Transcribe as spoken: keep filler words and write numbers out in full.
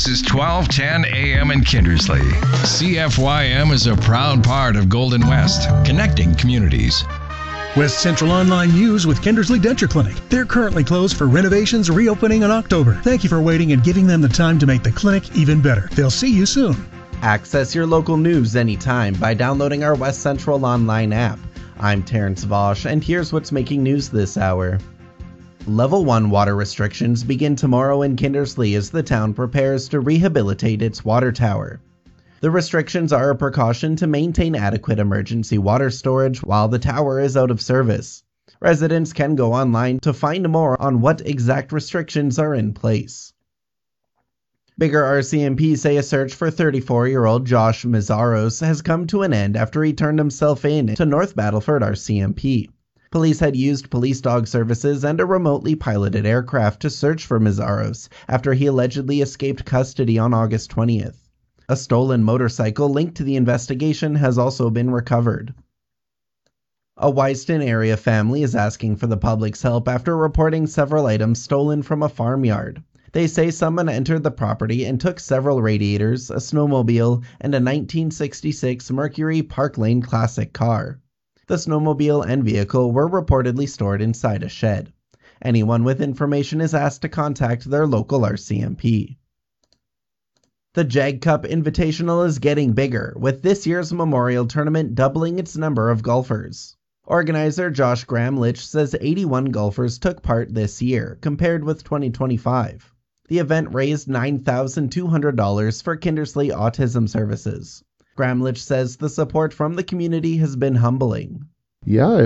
This is twelve ten A M in Kindersley. C F Y M is a proud part of Golden West, connecting communities. West Central Online News with Kindersley Denture Clinic. They're currently closed for renovations, reopening in October. Thank you for waiting and giving them the time to make the clinic even better. They'll see you soon. Access your local news anytime by downloading our West Central Online app. I'm Terrence Vosch, and here's what's making news this hour. Level one water restrictions begin tomorrow in Kindersley as the town prepares to rehabilitate its water tower. The restrictions are a precaution to maintain adequate emergency water storage while the tower is out of service. Residents can go online to find more on what exact restrictions are in place. Bigger R C M P say a search for thirty-four-year-old Josh Mizaros has come to an end after he turned himself in to North Battleford R C M P. Police had used police dog services and a remotely piloted aircraft to search for Mizaros after he allegedly escaped custody on August twentieth. A stolen motorcycle linked to the investigation has also been recovered. A Wyston area family is asking for the public's help after reporting several items stolen from a farmyard. They say someone entered the property and took several radiators, a snowmobile, and a nineteen sixty-six Mercury Park Lane Classic car. The snowmobile and vehicle were reportedly stored inside a shed. Anyone with information is asked to contact their local R C M P. The Jag Cup Invitational is getting bigger, with this year's memorial tournament doubling its number of golfers. Organizer Josh Gramlich says eighty-one golfers took part this year, compared with twenty twenty-five. The event raised nine thousand two hundred dollars for Kindersley Autism Services. Gramlich says the support from the community has been humbling. Yeah,